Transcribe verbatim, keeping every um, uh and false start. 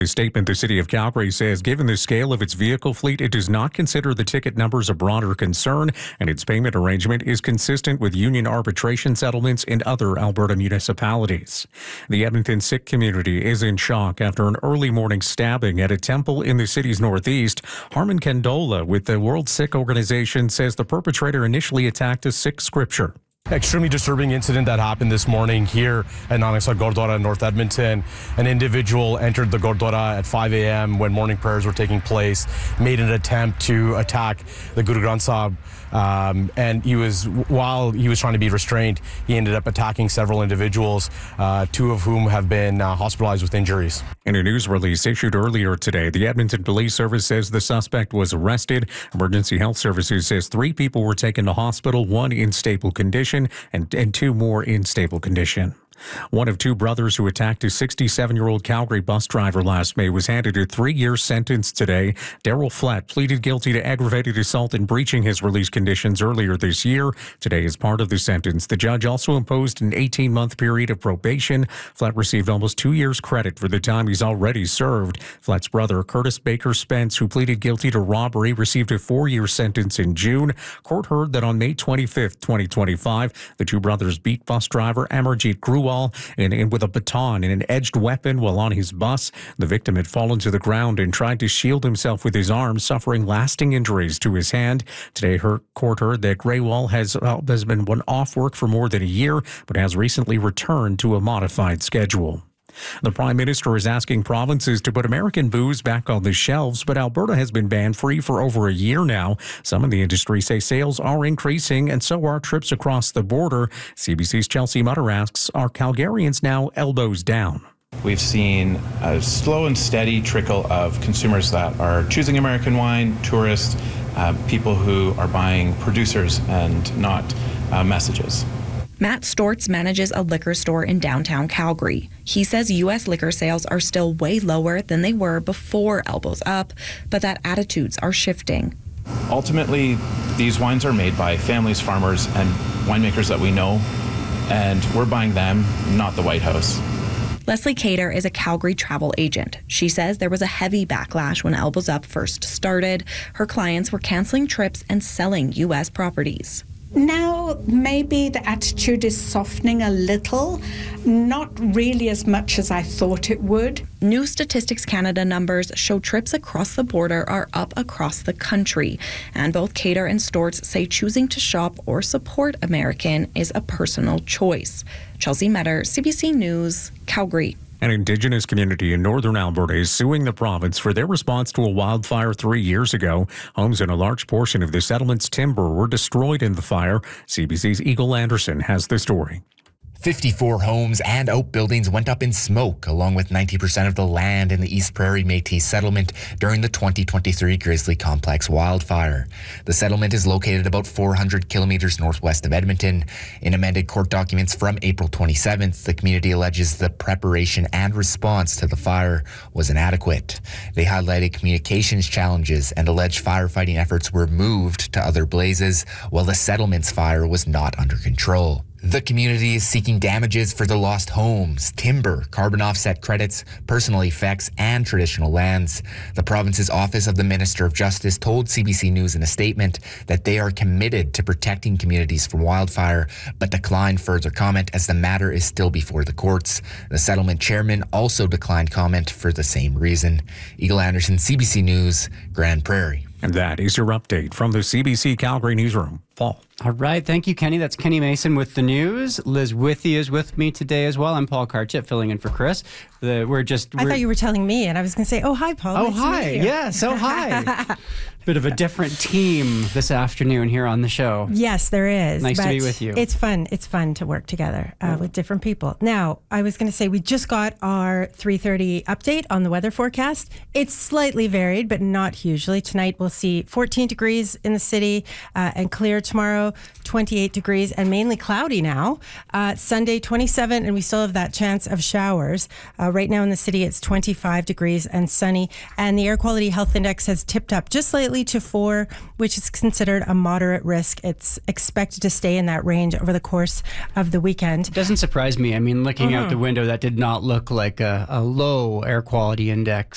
A statement, the City of Calgary says given the scale of its vehicle fleet, it does not consider the ticket numbers a broader concern, and its payment arrangement is consistent with union arbitration settlements in other Alberta municipalities. The Edmonton Sikh community is in shock after an early morning stabbing at a temple in the city's northeast. Harman Kandola with the World Sikh Organization says the perpetrator initially attacked a Sikh scripture. Extremely disturbing incident that happened this morning here at Nanak Sar Gurdwara in North Edmonton. An individual entered the Gurdwara at five a.m. when morning prayers were taking place, made an attempt to attack the Guru Granth Sahib, um, and he was, while he was trying to be restrained, he ended up attacking several individuals, uh, two of whom have been uh, hospitalized with injuries. In a news release issued earlier today, the Edmonton Police Service says the suspect was arrested. Emergency Health Services says three people were taken to hospital, one in stable condition and, and two more in stable condition. One of two brothers who attacked a sixty-seven-year-old Calgary bus driver last May was handed a three-year sentence today. Daryl Flett pleaded guilty to aggravated assault and breaching his release conditions earlier this year. Today, as part of the sentence, the judge also imposed an eighteen-month period of probation. Flett received almost two years credit for the time he's already served. Flett's brother, Curtis Baker Spence, who pleaded guilty to robbery, received a four-year sentence in June. Court heard that on May twenty-fifth, twenty twenty-five, the two brothers beat bus driver Amarjeet Grewal And, and with a baton and an edged weapon while on his bus. The victim had fallen to the ground and tried to shield himself with his arms, suffering lasting injuries to his hand. Today, her court heard that Grewal has, uh, has been one off work for more than a year, but has recently returned to a modified schedule. The Prime Minister is asking provinces to put American booze back on the shelves, but Alberta has been ban-free for over a year now. Some in the industry say sales are increasing, and so are trips across the border. C B C's Chelsea Mutter asks, are Calgarians now elbows down? We've seen a slow and steady trickle of consumers that are choosing American wine, tourists, uh, people who are buying producers and not uh, messages. Matt Stortz manages a liquor store in downtown Calgary. He says U S liquor sales are still way lower than they were before Elbows Up, but that attitudes are shifting. Ultimately, these wines are made by families, farmers, and winemakers that we know, and we're buying them, not the White House. Leslie Cater is a Calgary travel agent. She says there was a heavy backlash when Elbows Up first started. Her clients were canceling trips and selling U S properties. Now, maybe the attitude is softening a little, not really as much as I thought it would. New Statistics Canada numbers show trips across the border are up across the country. And both Cater and Stortz say choosing to shop or support American is a personal choice. Chelsea Metter, C B C News, Calgary. An Indigenous community in northern Alberta is suing the province for their response to a wildfire three years ago. Homes and a large portion of the settlement's timber were destroyed in the fire. C B C's Eagle Anderson has the story. fifty-four homes and outbuildings went up in smoke, along with ninety percent of the land in the East Prairie Métis settlement during the twenty twenty-three Grizzly Complex wildfire. The settlement is located about four hundred kilometers northwest of Edmonton. In amended court documents from April twenty-seventh, the community alleges the preparation and response to the fire was inadequate. They highlighted communications challenges and alleged firefighting efforts were moved to other blazes, while the settlement's fire was not under control. The community is seeking damages for the lost homes, timber, carbon offset credits, personal effects, and traditional lands. The province's Office of the Minister of Justice told C B C News in a statement that they are committed to protecting communities from wildfire, but declined further comment as the matter is still before the courts. The settlement chairman also declined comment for the same reason. Eagle Anderson, C B C News, Grand Prairie. And that is your update from the C B C Calgary newsroom. Paul. All right. Thank you, Kenny. That's Kenny Mason with the news. Liz Withy is with me today as well. I'm Paul Karchit, filling in for Chris. The, we're just... I we're, thought you were telling me, and I was going to say, oh, hi, Paul. Oh, nice hi. To meet you. Yes, oh, hi. Bit of a different team this afternoon here on the show. Yes, there is. Nice to be with you. It's fun. It's fun to work together uh, with different people. Now, I was going to say, we just got our three thirty update on the weather forecast. It's slightly varied, but not hugely. Tonight, we'll see fourteen degrees in the city uh, and clear tomorrow, twenty-eight degrees and mainly cloudy now. Uh, Sunday, twenty-seven, and we still have that chance of showers. Uh, right now in the city, it's twenty-five degrees and sunny. And the Air Quality Health Index has tipped up just slightly to four, which is considered a moderate risk. It's expected to stay in that range over the course of the weekend. It doesn't surprise me. I mean, looking mm-hmm. out the window, that did not look like a, a low air quality index